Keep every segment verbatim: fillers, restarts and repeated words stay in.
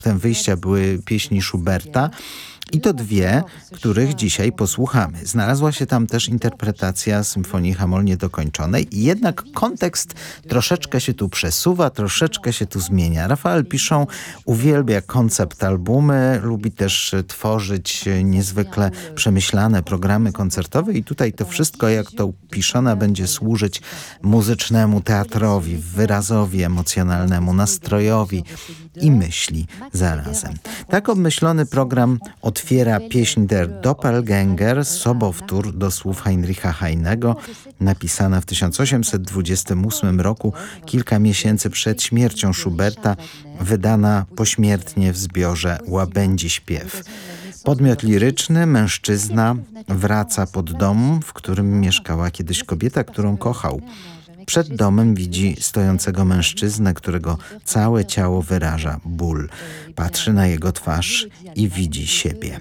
Punktem wyjścia były pieśni Schuberta. I to dwie, których dzisiaj posłuchamy. Znalazła się tam też interpretacja Symfonii H-moll niedokończonej i jednak kontekst troszeczkę się tu przesuwa, troszeczkę się tu zmienia. Rafael Pichon uwielbia koncept albumy, lubi też tworzyć niezwykle przemyślane programy koncertowe i tutaj to wszystko, jak to u Pichona, będzie służyć muzycznemu teatrowi, wyrazowi emocjonalnemu, nastrojowi i myśli zarazem. Tak obmyślony program otwiera pieśń Der Doppelgänger, sobowtór do słów Heinricha Heinego, napisana w tysiąc osiemset dwudziestym ósmym roku, kilka miesięcy przed śmiercią Schuberta, wydana pośmiertnie w zbiorze Łabędzi śpiew. Podmiot liryczny, mężczyzna, wraca pod dom, w którym mieszkała kiedyś kobieta, którą kochał. Przed domem widzi stojącego mężczyznę, którego całe ciało wyraża ból. Patrzy na jego twarz i widzi siebie.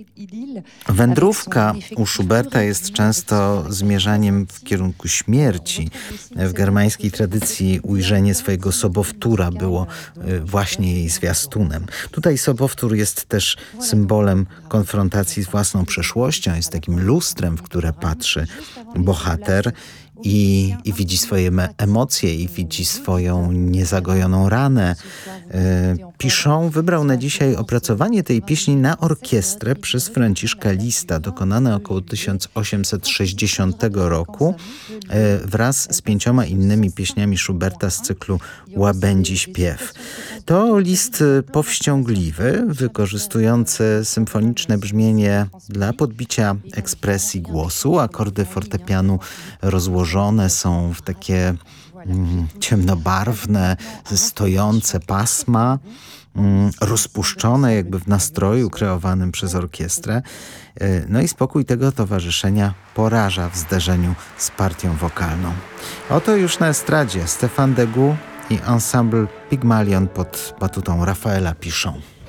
Wędrówka u Schuberta jest często zmierzaniem w kierunku śmierci. W germańskiej tradycji ujrzenie swojego sobowtóra było właśnie jej zwiastunem. Tutaj sobowtór jest też symbolem konfrontacji z własną przeszłością, jest takim lustrem, w które patrzy bohater. I, i widzi swoje emocje i widzi swoją niezagojoną ranę. E, Pichon wybrał na dzisiaj opracowanie tej pieśni na orkiestrę przez Franciszka Lista, dokonane około tysiąc osiemset sześćdziesiątego roku e, wraz z pięcioma innymi pieśniami Schuberta z cyklu Łabędzi śpiew. To list powściągliwy, wykorzystujący symfoniczne brzmienie dla podbicia ekspresji głosu. Akordy fortepianu rozłożone są w takie mm, ciemnobarwne, stojące pasma, mm, rozpuszczone jakby w nastroju kreowanym przez orkiestrę. No i spokój tego towarzyszenia poraża w zderzeniu z partią wokalną. Oto już na estradzie Stéphane Degout i ensemble Pygmalion pod batutą Rafaela Pichon.